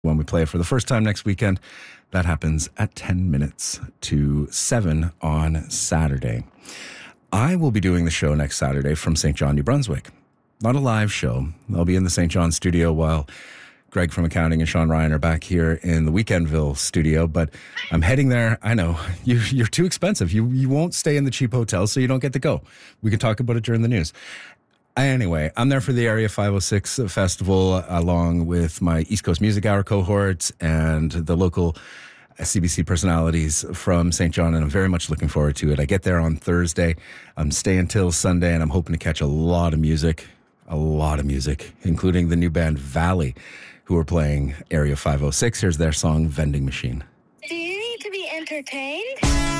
when we play it for the first time next weekend. That happens at 10 minutes to 7 on Saturday. I will be doing the show next Saturday from St. John, New Brunswick. Not a live show. I'll be in the St. John studio while Greg from accounting and Sean Ryan are back here in the Weekendville studio, but I'm heading there. I know, you're too expensive. You won't stay in the cheap hotel, so you don't get to go. We can talk about it during the news. Anyway, I'm there for the Area 506 Festival along with my East Coast Music Hour cohort and the local CBC personalities from St. John, and I'm very much looking forward to it. I get there on Thursday. I'm staying till Sunday, and I'm hoping to catch a lot of music, including the new band Valley, who are playing Area 506. Here's their song, Vending Machine. Do you need to be entertained?